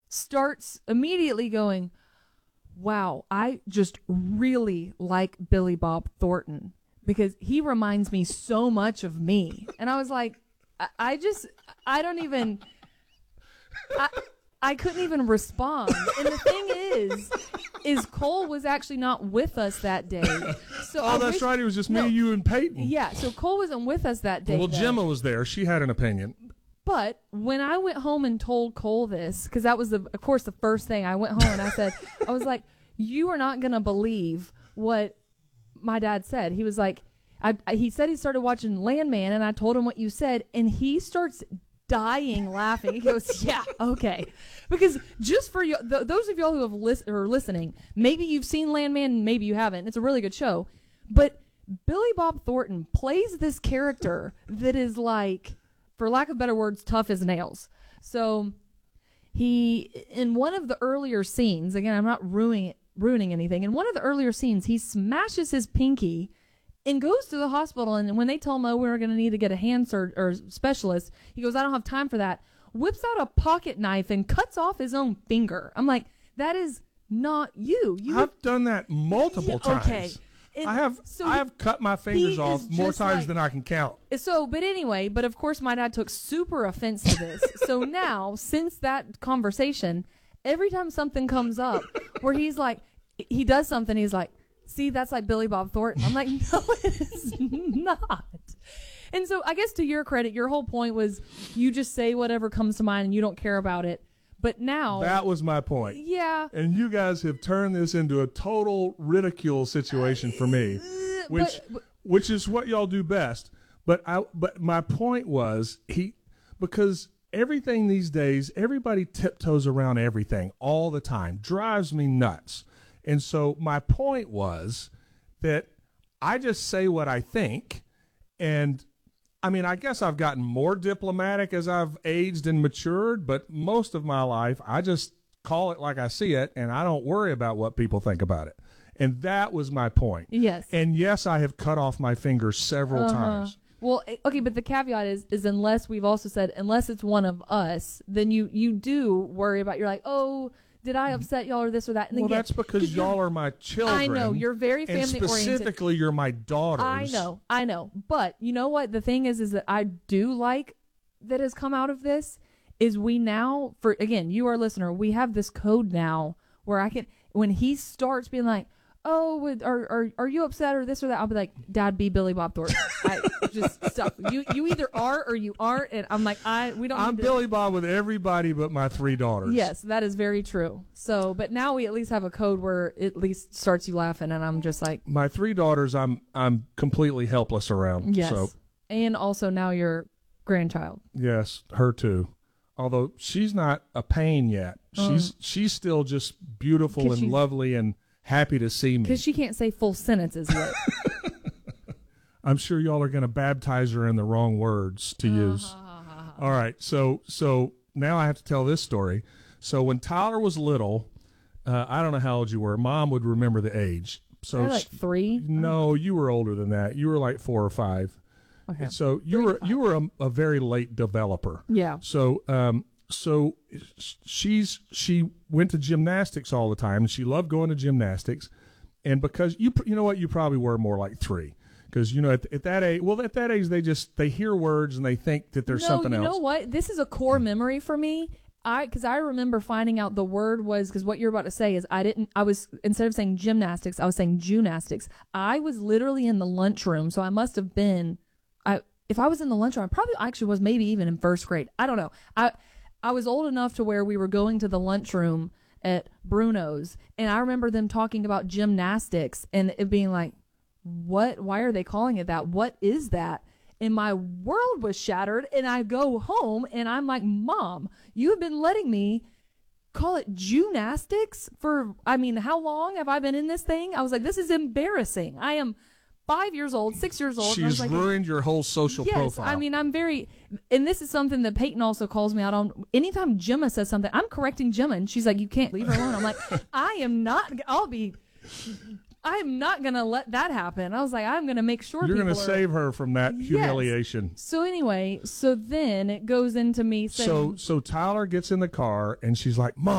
starts immediately going, wow, I just really like Billy Bob Thornton because he reminds me so much of me. And I was like, I don't even, I couldn't even respond. And the thing is Cole was actually not with us that day. So that's right. It was just me, you, and Peyton. Yeah, so Cole wasn't with us that day. Well, Gemma was there. She had an opinion. But when I went home and told Cole this, because that was, of course, the first thing, I went home and I said, I was like, you are not going to believe what my dad said. He was like, he said he started watching Landman, and I told him what you said, and he starts dying laughing. He goes, yeah, okay. Because just for you, those of y'all who have are listening, maybe you've seen Landman, maybe you haven't. It's a really good show. But Billy Bob Thornton plays this character that is like, for lack of better words, tough as nails. So he, in one of the earlier scenes, again, I'm not ruining anything. In one of the earlier scenes, he smashes his pinky and goes to the hospital. And when they tell him, oh, we're going to need to get a hand or specialist, he goes, I don't have time for that. Whips out a pocket knife and cuts off his own finger. I'm like, that is not you. I've done that multiple times. Okay. I have cut my fingers off more times than I can count. So, but anyway, but of course my dad took super offense to this. So now, since that conversation, every time something comes up where he's like, he does something, he's like, see, that's like Billy Bob Thornton. I'm like, no, it is not. And so I guess to your credit, your whole point was you just say whatever comes to mind and you don't care about it. But now... That was my point. Yeah. And you guys have turned this into a total ridicule situation for me, which is what y'all do best. But my point was, because everything these days, everybody tiptoes around everything all the time. Drives me nuts. And so my point was that I just say what I think, and... I mean, I guess I've gotten more diplomatic as I've aged and matured, but most of my life, I just call it like I see it, and I don't worry about what people think about it. And that was my point. Yes. And yes, I have cut off my fingers several times. Well, okay, but the caveat is unless we've also said, unless it's one of us, then you do worry about, you're like, oh, did I upset y'all or this or that? And well, again, that's because y'all are my children. I know. You're very family-oriented. And specifically, you're my daughters. I know. But you know what? The thing is that I do like that has come out of this is we now, for again, you, our listener, we have this code now where I can, when he starts being like, oh, are you upset or this or that? I'll be like, Dad, be Billy Bob Thornton. Just stop. You either are or you aren't. And I'm like, we don't. I'm Billy Bob with everybody but my 3 daughters. Yes, that is very true. So, but now we at least have a code where it at least starts you laughing, and I'm just like, my 3 daughters, I'm completely helpless around. Yes, so. And also now your grandchild. Yes, her too. Although she's not a pain yet. She's still just beautiful and lovely and happy to see me. Because she can't say full sentences yet. I'm sure y'all are going to baptize her in the wrong words to use. All right, so now I have to tell this story. So when Tyler was little, I don't know how old you were. Mom would remember the age. So like 3? No, you were older than that. You were like 4 or 5. Okay. So you were a very late developer. Yeah. So she went to gymnastics all the time, and she loved going to gymnastics. And because you know what, you probably were more like 3. Because, you know, at that age, they hear words and they think that there's something else. You know what? This is a core memory for me. Because I remember finding out the word was, because what you're about to say is instead of saying gymnastics, I was saying gymnastics. I was literally in the lunchroom, so I must have been, if I was in the lunchroom, I probably actually was maybe even in 1st grade. I don't know. I was old enough to where we were going to the lunchroom at Bruno's, and I remember them talking about gymnastics and it being like, what? Why are they calling it that? What is that? And my world was shattered, and I go home, and I'm like, Mom, you have been letting me call it gymnastics for, how long have I been in this thing? I was like, this is embarrassing. I am 5 years old, 6 years old. She's ruined your whole social profile. I'm very, and this is something that Peyton also calls me out on. Anytime Gemma says something, I'm correcting Gemma, and she's like, you can't leave her alone. I'm like, I'm not going to let that happen. I was like, I'm going to make sure you're going to save her from that humiliation. So anyway, then it goes into me saying. So Tyler gets in the car, and she's like, Mom,